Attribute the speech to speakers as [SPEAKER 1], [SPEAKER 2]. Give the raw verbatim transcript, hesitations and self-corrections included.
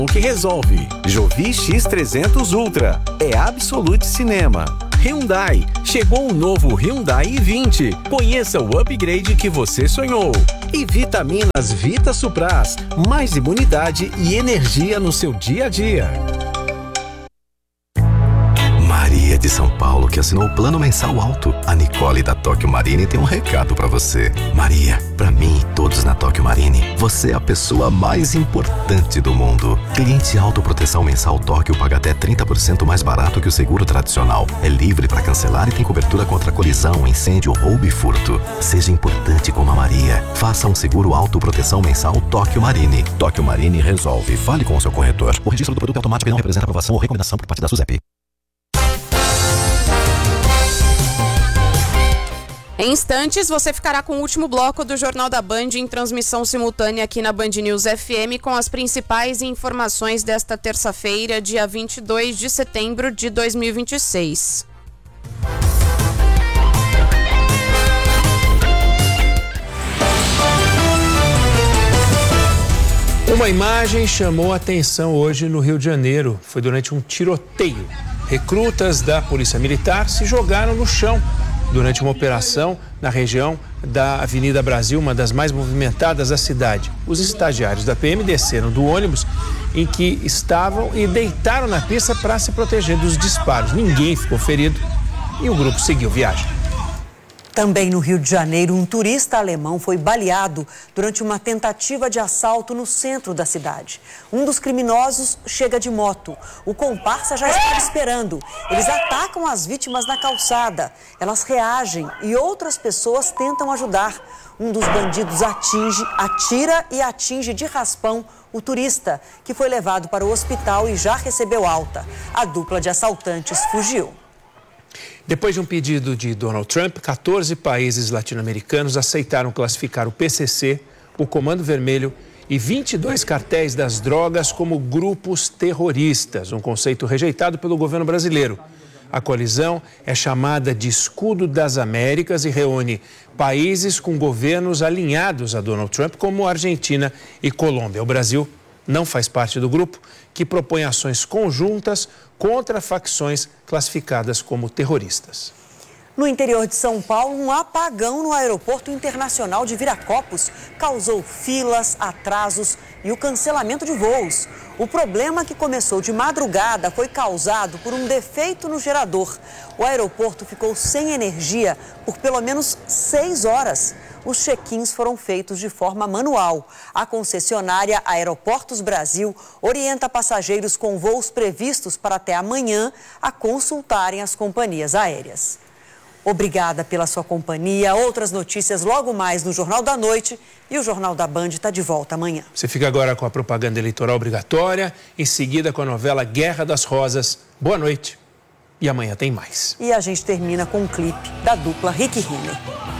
[SPEAKER 1] O que resolve. Jovi X trezentos Ultra é Absolute Cinema. Hyundai. Chegou o novo Hyundai i vinte. Conheça o upgrade que você sonhou. E Vitaminas Vita Supras. Mais imunidade e energia no seu dia a dia.
[SPEAKER 2] Maria de São Paulo, que assinou o plano mensal alto. A Nicole da Tóquio Marine tem um recado pra você. Maria, pra mim e todos na Tóquio Marine, você é a pessoa mais importante do mundo. Cliente autoproteção mensal Tóquio paga até trinta por cento mais barato que o seguro tradicional. É livre pra cancelar e tem cobertura contra colisão, incêndio, roubo e furto. Seja importante como a Maria. Faça um seguro autoproteção mensal Tóquio Marine. Tóquio Marine resolve. Fale com o seu corretor. O registro do produto é automático e não representa aprovação ou recomendação por parte da SUSEP.
[SPEAKER 3] Em instantes, você ficará com o último bloco do Jornal da Band em transmissão simultânea aqui na Band News F M com as principais informações desta terça-feira, dia vinte e dois de setembro de dois mil e vinte e seis.
[SPEAKER 4] Uma imagem chamou a atenção hoje no Rio de Janeiro. Foi durante um tiroteio. Recrutas da Polícia Militar se jogaram no chão durante uma operação na região da Avenida Brasil, uma das mais movimentadas da cidade. Os estagiários da P M desceram do ônibus em que estavam e deitaram na pista para se proteger dos disparos. Ninguém ficou ferido e o grupo seguiu viagem.
[SPEAKER 5] Também no Rio de Janeiro, um turista alemão foi baleado durante uma tentativa de assalto no centro da cidade. Um dos criminosos chega de moto. O comparsa já estava esperando. Eles atacam as vítimas na calçada. Elas reagem e outras pessoas tentam ajudar. Um dos bandidos atinge, atira e atinge de raspão o turista, que foi levado para o hospital e já recebeu alta. A dupla de assaltantes fugiu.
[SPEAKER 4] Depois de um pedido de Donald Trump, quatorze países latino-americanos aceitaram classificar o P C C, o Comando Vermelho e vinte e dois cartéis das drogas como grupos terroristas, um conceito rejeitado pelo governo brasileiro. A coalizão é chamada de Escudo das Américas e reúne países com governos alinhados a Donald Trump, como Argentina e Colômbia. O Brasil não faz parte do grupo, que propõe ações conjuntas contra facções classificadas como terroristas.
[SPEAKER 5] No interior de São Paulo, um apagão no Aeroporto Internacional de Viracopos causou filas, atrasos e o cancelamento de voos. O problema, que começou de madrugada, foi causado por um defeito no gerador. O aeroporto ficou sem energia por pelo menos seis horas. Os check-ins foram feitos de forma manual. A concessionária Aeroportos Brasil orienta passageiros com voos previstos para até amanhã a consultarem as companhias aéreas. Obrigada pela sua companhia. Outras notícias logo mais no Jornal da Noite e o Jornal da Band está de volta amanhã.
[SPEAKER 4] Você fica agora com a propaganda eleitoral obrigatória, em seguida com a novela Guerra das Rosas. Boa noite e amanhã tem mais.
[SPEAKER 5] E a gente termina com um clipe da dupla Rick Renner.